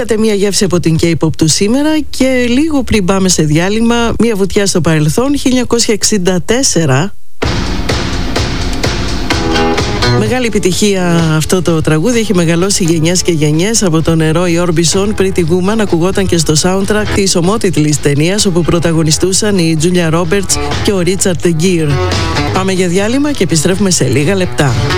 Πήρατε μια γεύση από την K-pop του σήμερα και λίγο πριν πάμε σε διάλειμμα, μια βουτιά στο παρελθόν, 1964. Μεγάλη επιτυχία αυτό το τραγούδι, έχει μεγαλώσει γενιές και γενιές. Από τον Roy Orbison, Pretty Woman, ακουγόταν και στο soundtrack της ομότιτλης ταινίας, όπου πρωταγωνιστούσαν η Julia Roberts και ο Richard Gere. Πάμε για διάλειμμα και επιστρέφουμε σε λίγα λεπτά.